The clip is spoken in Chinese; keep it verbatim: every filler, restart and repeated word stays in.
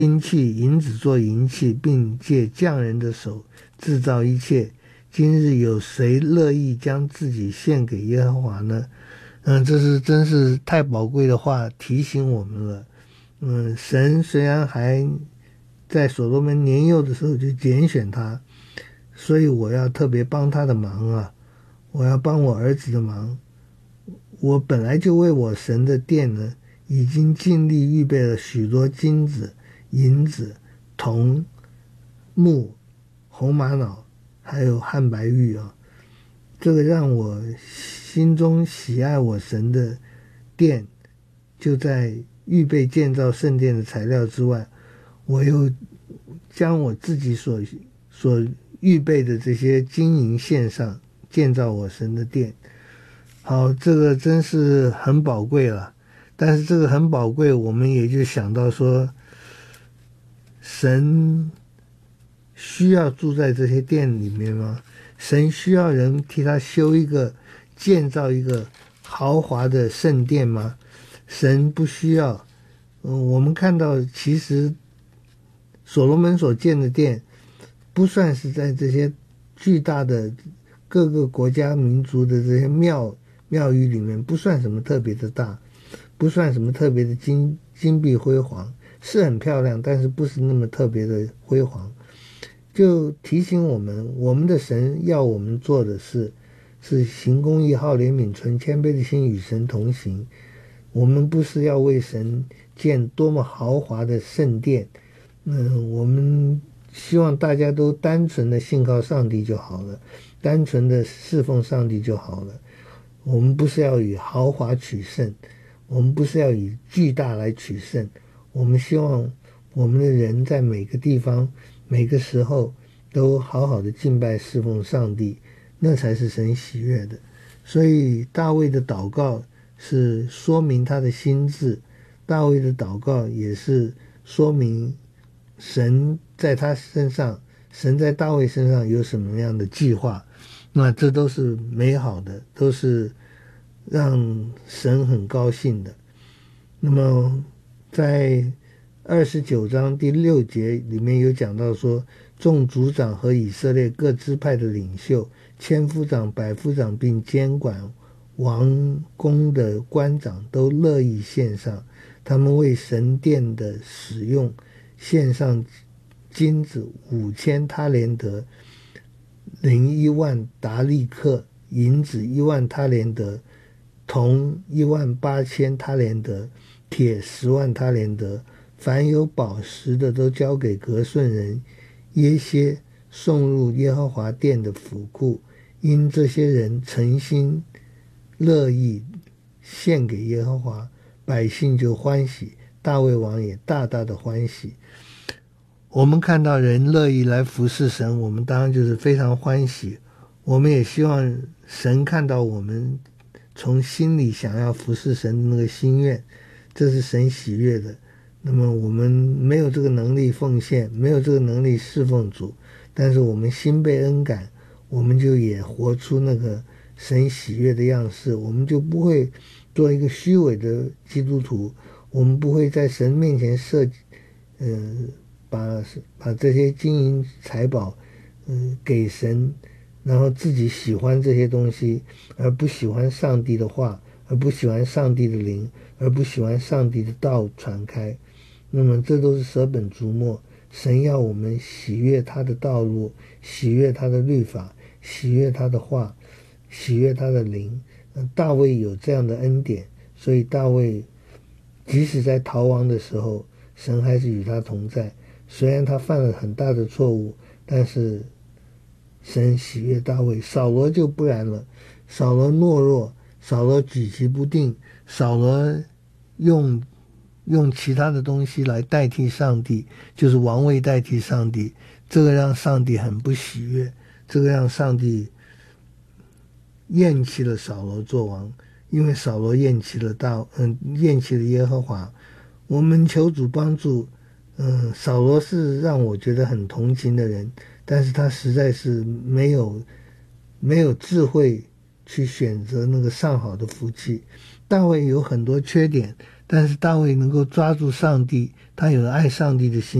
金器，银子做银器，并借匠人的手制造一切。今日有谁乐意将自己献给耶和华呢？嗯，这是真是太宝贵的话，提醒我们了。嗯，神虽然还在所罗门年幼的时候就拣选他，所以我要特别帮他的忙啊，我要帮我儿子的忙。我本来就为我神的殿呢，已经尽力预备了许多金子、银子、铜、木、红玛瑙，还有汉白玉啊。这个让我心中喜爱我神的殿，就在预备建造圣殿的材料之外，我又将我自己所所预备的这些金银献上，建造我神的殿。好，这个真是很宝贵了。但是这个很宝贵，我们也就想到说，神需要住在这些殿里面吗？神需要人替他修一个、建造一个豪华的圣殿吗？神不需要。嗯，我们看到其实所罗门所建的殿不算是在这些巨大的各个国家民族的这些庙庙宇里面，不算什么特别的大，不算什么特别的金金碧辉煌，是很漂亮，但是不是那么特别的辉煌。就提醒我们，我们的神要我们做的事是行公义、好怜悯、存谦卑的心，与神同行。我们不是要为神建多么豪华的圣殿，嗯，我们希望大家都单纯的信靠上帝就好了，单纯的侍奉上帝就好了。我们不是要以豪华取胜，我们不是要以巨大来取胜，我们希望我们的人在每个地方每个时候都好好的敬拜侍奉上帝，那才是神喜悦的。所以大卫的祷告是说明他的心志，大卫的祷告也是说明神在他身上，神在大卫身上有什么样的计划，那这都是美好的，都是让神很高兴的。那么在二十九章第六节里面有讲到说，众族长和以色列各支派的领袖、千夫长、百夫长，并监管王宫的官长都乐意献上，他们为神殿的使用献上金子五千他连德，零一万达利克，银子一万他连德，铜一万八千他连德，铁十万他连德，凡有宝石的都交给革顺人耶歇，送入耶和华殿的府库。因这些人诚心乐意献给耶和华，百姓就欢喜，大卫王也大大的欢喜。我们看到人乐意来服侍神，我们当然就是非常欢喜。我们也希望神看到我们从心里想要服侍神的那个心愿，这是神喜悦的。那么我们没有这个能力奉献，没有这个能力侍奉主，但是我们心被恩感，我们就也活出那个神喜悦的样式，我们就不会做一个虚伪的基督徒，我们不会在神面前设呃把把这些金银财宝嗯、呃、给神，然后自己喜欢这些东西，而不喜欢上帝的话，而不喜欢上帝的灵，而不喜欢上帝的道传开。那么这都是舍本逐末。神要我们喜悦他的道路，喜悦他的律法，喜悦他的话，喜悦他的灵。大卫有这样的恩典，所以大卫即使在逃亡的时候，神还是与他同在。虽然他犯了很大的错误，但是神喜悦大卫。扫罗就不然了，扫罗懦弱，扫罗举棋不定，扫罗用用其他的东西来代替上帝，就是王位代替上帝，这个让上帝很不喜悦，这个让上帝厌弃了扫罗做王，因为扫罗厌弃了大嗯厌弃了耶和华。我们求主帮助。嗯，扫罗是让我觉得很同情的人，但是他实在是没有没有智慧去选择那个上好的福气。大卫有很多缺点，但是大卫能够抓住上帝， 他有了爱上帝的心。